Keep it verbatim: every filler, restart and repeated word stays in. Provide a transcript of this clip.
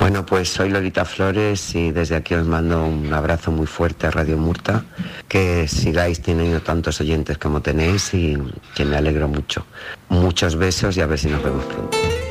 Bueno, pues soy Lolita Flores y desde aquí os mando un abrazo muy fuerte a Radio Murta, que sigáis teniendo tantos oyentes como tenéis y que me alegro mucho. Muchos besos y a ver si nos vemos pronto.